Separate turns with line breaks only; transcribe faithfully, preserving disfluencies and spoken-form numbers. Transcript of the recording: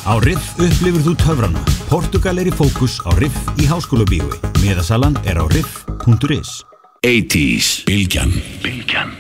Á Riff upplifir þú töfrana. Portugal er í fókus á Riff í Háskólabíói. Miðasalan er á riff punktur is.
eighties Bylgjan. Bylgjan.